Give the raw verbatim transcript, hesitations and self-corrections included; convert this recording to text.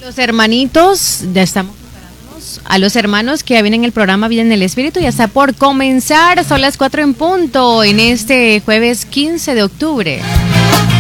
Los hermanitos, ya estamos preparándonos. A los hermanos que ya vienen en el programa Vida en el Espíritu, ya está por comenzar. Son las cuatro en punto en este jueves quince de octubre.